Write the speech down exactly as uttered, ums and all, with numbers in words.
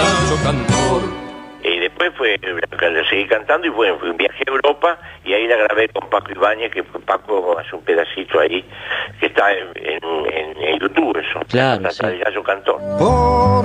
gallo cantor. Y después fue, seguí cantando y fue, viajé a Europa y ahí la grabé con Paco Ibáñez, que Paco hace un pedacito ahí, que está en, en, en YouTube eso. Claro, Hasta sí. el gallo cantor. Por